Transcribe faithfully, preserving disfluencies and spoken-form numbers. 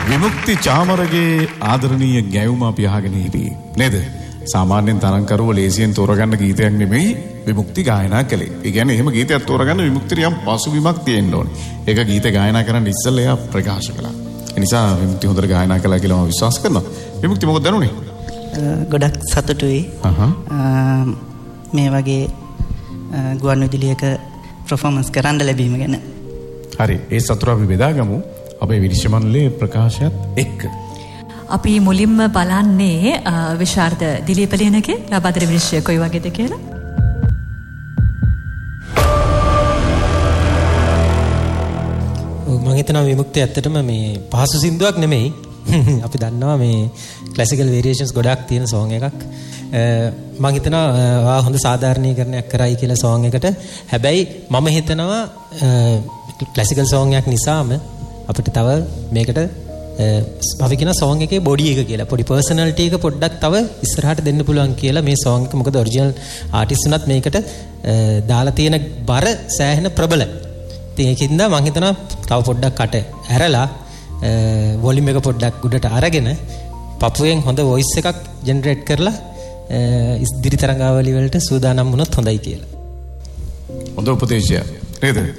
විමුක්ති චාමරගේ ආදරණීය ගැයුම අපි අහගෙන හිටියේ නේද? සාමාන්‍යයෙන් තරංකරුව ලේසියෙන් තෝරගන්න ගීතයක් නෙමෙයි විමුක්ති ගායනා කළේ. ඒ කියන්නේ එහෙම ගීතයක් තෝරගන්න විමුක්තියට යම් පසුබිමක් තියෙන්න ඕනේ. ඒක ගීත ගායනා කරන්න ඉස්සෙල්ලා එයා ප්‍රකාශ කළා. ඒ නිසා විමුක්ති හොඳට ගායනා කළා කියලා මම විශ්වාස කරනවා. විමුක්ති මොකද දැනුනේ? ගොඩක් සතුටුයි. මේ වගේ ගුවන් විදුලියක performance කරන්න ලැබීම ගැන. හරි. ඒ සතුට අපි බෙදාගමු. අපේ විනිශ්චය මණ්ඩලයේ ප්‍රකාශයත් එක්ක. අපි මුලින්ම බලන්නේ විශාරද දිලීප ලියනගේ ලබාදර විනිශ්චය කොයි වගේද කියලා. මම හිතනවා විමුක්තිය ඇත්තටම මේ පහසු සින්දුවක් නෙමෙයි. අපි දන්නවා මේ ක්ලාසිකල් වේරියේෂන්ස් ගොඩක් තියෙන සෝං එකක්. මම හිතනවා ආ හොඳ සාධාරණීකරණයක් කරයි කියලා සෝං එකට. හැබැයි මම හිතනවා ක්ලාසිකල් සෝං එකක් නිසාම අපිට තව මේකට අපි කියන සෝං එකේ බොඩි එක කියලා පොඩි පර්සනැලිටි එක පොඩ්ඩක් තව ඉස්සරහට දෙන්න පුළුවන් කියලා මේ සෝං එක. මොකද ඔරිජිනල් ආටිස්ට් උනත් මේකට දාලා තියෙන බර සෑහෙන ප්‍රබල. ඉතින් ඒකින්ද මම හිතනවා තව පොඩ්ඩක් කට ඇරලා වොලියුම් එක පොඩ්ඩක් උඩට අරගෙන පපුවෙන් හොඳ වොයිස් එකක් ජෙනරේට් කරලා ඉදිරි තරංගාවලිය වලට සූදානම් වුණොත් හොඳයි කියලා. හොඳ උපදේශයක් නේද?